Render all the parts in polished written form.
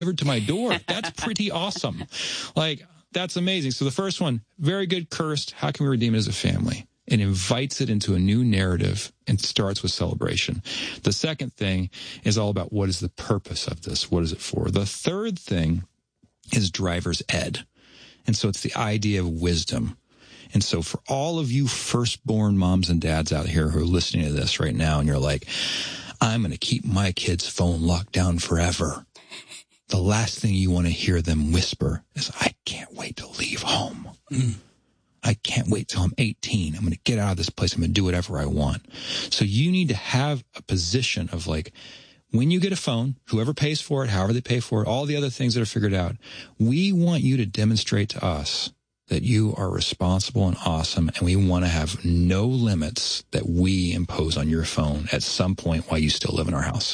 delivered to my door. That's pretty awesome. Like, that's amazing. So the first one, very good, cursed. How can we redeem it as a family? It invites it into a new narrative and starts with celebration. The second thing is all about what is the purpose of this? What is it for? The third thing is driver's ed. And so it's the idea of wisdom. And so for all of you firstborn moms and dads out here who are listening to this right now, and you're like, I'm going to keep my kid's phone locked down forever. The last thing you want to hear them whisper is, I can't wait to leave home. I can't wait till I'm 18. I'm going to get out of this place. I'm going to do whatever I want. So you need to have a position of like, when you get a phone, whoever pays for it, however they pay for it, all the other things that are figured out, we want you to demonstrate to us that you are responsible and awesome, and we want to have no limits that we impose on your phone at some point while you still live in our house.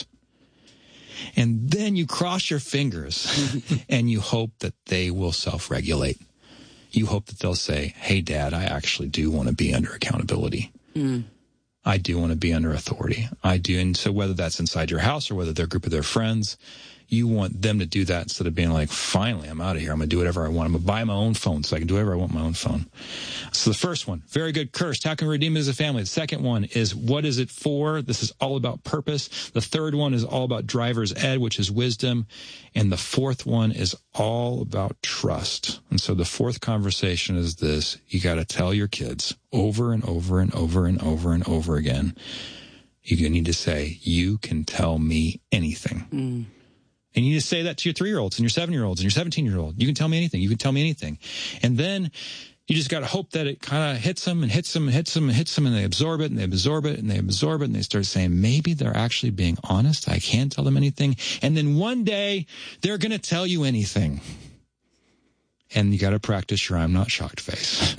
And then you cross your fingers and you hope that they will self-regulate. You hope that they'll say, hey, Dad, I actually do want to be under accountability. I do want to be under authority. I do. And so whether that's inside your house or whether they're a group of their friends, you want them to do that instead of being like, finally, I'm out of here. I'm going to do whatever I want. I'm going to buy my own phone so I can do whatever I want on my own phone. So the first one, very good, cursed. How can we redeem it as a family? The second one is, what is it for? This is all about purpose. The third one is all about driver's ed, which is wisdom. And the fourth one is all about trust. And so the fourth conversation is this. You got to tell your kids over and over and over and over and over again. You need to say, you can tell me anything. And you need to say that to your 3-year-olds and your 7-year-olds and your 17-year-old. You can tell me anything. You can tell me anything. And then you just got to hope that it kind of hits them and hits them and hits them and hits them, and they absorb it and they absorb it and they absorb it, and they start saying, maybe they're actually being honest. I can't tell them anything. And then one day they're going to tell you anything. And you got to practice your I'm not shocked face.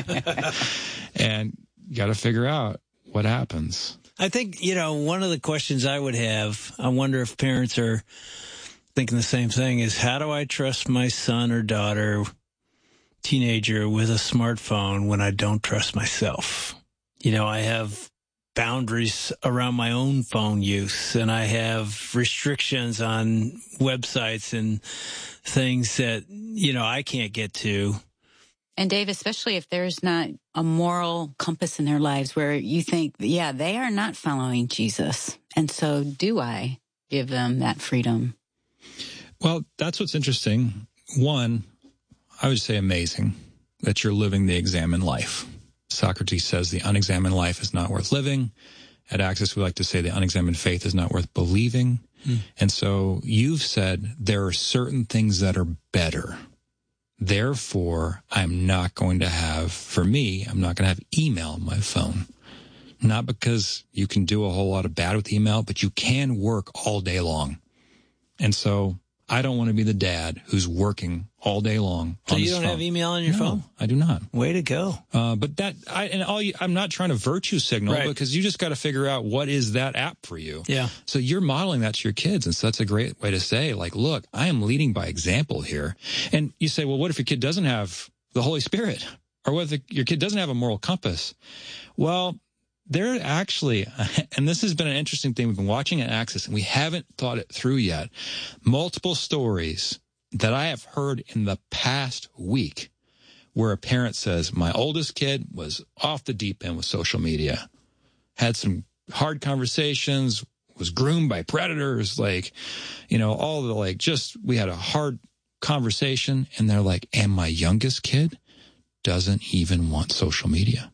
And you got to figure out what happens. I think, one of the questions I would have, I wonder if parents are thinking the same thing, is how do I trust my son or daughter, teenager, with a smartphone when I don't trust myself? I have boundaries around my own phone use, and I have restrictions on websites and things that, I can't get to. And Dave, especially if there's not a moral compass in their lives where you think, yeah, they are not following Jesus. And so do I give them that freedom? Well, that's what's interesting. One, I would say amazing that you're living the examined life. Socrates says the unexamined life is not worth living. At Access, we like to say the unexamined faith is not worth believing. And so you've said there are certain things that are better. Therefore, I'm not going to have email on my phone. Not because you can do a whole lot of bad with email, but you can work all day long. And so I don't want to be the dad who's working all day long. So you don't have email on your phone? I do not. Way to go. But I'm not trying to virtue signal, because you just got to figure out what is that app for you. Yeah. So you're modeling that to your kids. And so that's a great way to say, like, look, I am leading by example here. And you say, well, what if your kid doesn't have the Holy Spirit? Or what if your kid doesn't have a moral compass? Well, there actually, and this has been an interesting thing, we've been watching at Access and we haven't thought it through yet, multiple stories that I have heard in the past week where a parent says, my oldest kid was off the deep end with social media, had some hard conversations, was groomed by predators, we had a hard conversation, and they're like, and my youngest kid doesn't even want social media.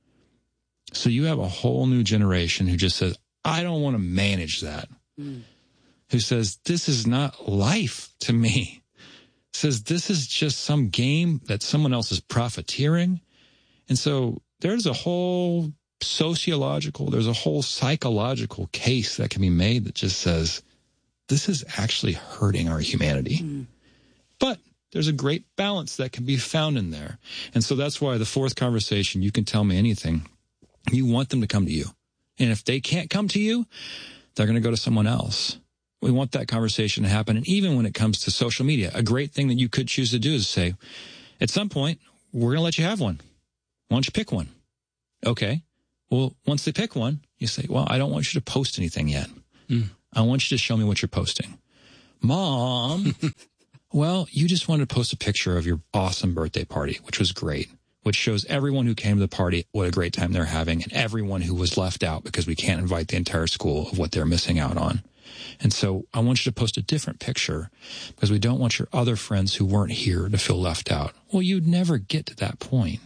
So you have a whole new generation who just says, I don't want to manage that. Who says, this is not life to me. Says, this is just some game that someone else is profiteering. And so there's a whole there's a whole psychological case that can be made that just says, this is actually hurting our humanity. But there's a great balance that can be found in there. And so that's why the fourth conversation, you can tell me anything. You want them to come to you. And if they can't come to you, they're going to go to someone else. We want that conversation to happen. And even when it comes to social media, a great thing that you could choose to do is say, at some point, we're going to let you have one. Why don't you pick one? Okay. Well, once they pick one, you say, well, I don't want you to post anything yet. I want you to show me what you're posting. Mom, well, you just wanted to post a picture of your awesome birthday party, which was great, which shows everyone who came to the party what a great time they're having and everyone who was left out because we can't invite the entire school of what they're missing out on. And so I want you to post a different picture because we don't want your other friends who weren't here to feel left out. Well, you'd never get to that point.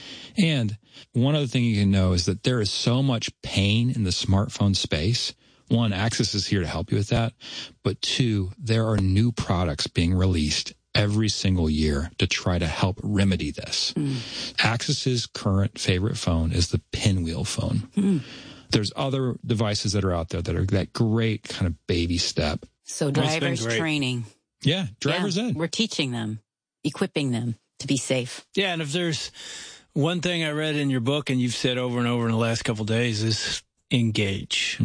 And one other thing you can know is that there is so much pain in the smartphone space. One, Axis is here to help you with that. But two, there are new products being released every single year to try to help remedy this. Axis's current favorite phone is the Pinwheel phone. There's other devices that are out there that are that great kind of baby step. So drivers training. Yeah, driver's ed. We're teaching them, equipping them to be safe. Yeah, and if there's one thing I read in your book and you've said over and over in the last couple of days is engage.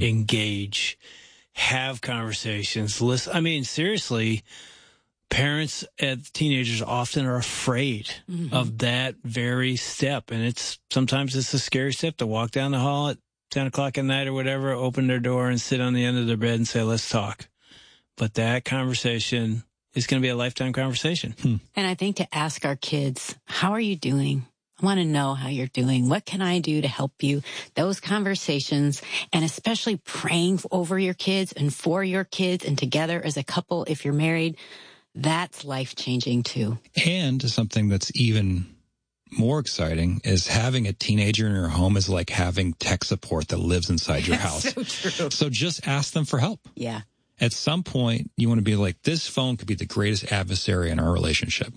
Engage. Have conversations. Listen. I mean, seriously, parents and teenagers often are afraid of that very step. And sometimes it's a scary step to walk down the hall at 10 o'clock at night or whatever, open their door and sit on the end of their bed and say, let's talk. But that conversation is going to be a lifetime conversation. And I think to ask our kids, how are you doing? I want to know how you're doing. What can I do to help you? Those conversations, and especially praying over your kids and for your kids and together as a couple, if you're married, that's life-changing too. And something that's even more exciting is having a teenager in your home is like having tech support that lives inside your house. So true. So just ask them for help. Yeah. At some point, you want to be like, this phone could be the greatest adversary in our relationship.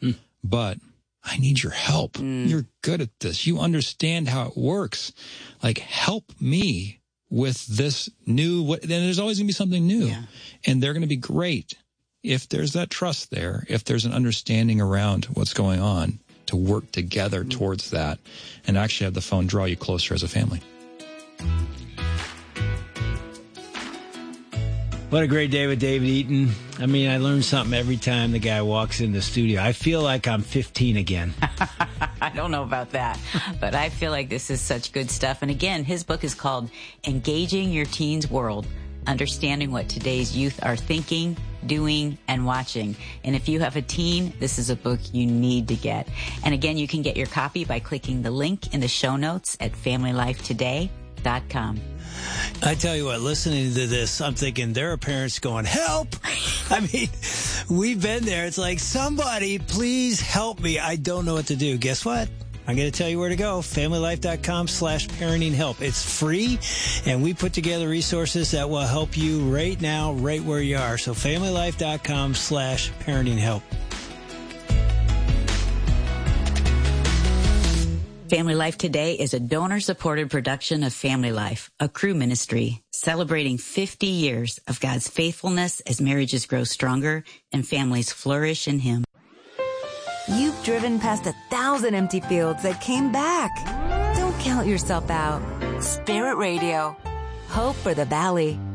But I need your help. You're good at this. You understand how it works. Like, help me with this new, then there's always going to be something new. Yeah. And they're going to be great if there's that trust there, if there's an understanding around what's going on, to work together towards that and actually have the phone draw you closer as a family. What a great day with David Eaton. I mean, I learn something every time the guy walks in the studio. I feel like I'm 15 again. I don't know about that, but I feel like this is such good stuff. And again, his book is called Engaging Your Teen's World, Understanding What Today's Youth Are Thinking, Doing, and Watching. And if you have a teen, this is a book you need to get. And again, you can get your copy by clicking the link in the show notes at FamilyLifeToday.com. I tell you what, listening to this, I'm thinking there are parents going, help! I mean, we've been there. It's like, somebody, please help me. I don't know what to do. Guess what? I'm going to tell you where to go. FamilyLife.com/parenting help. It's free, and we put together resources that will help you right now, right where you are. So FamilyLife.com/parenting help. Family Life Today is a donor-supported production of Family Life, a Cru ministry celebrating 50 years of God's faithfulness as marriages grow stronger and families flourish in Him. You've driven past 1,000 empty fields that came back. Don't count yourself out. Spirit Radio. Hope for the valley.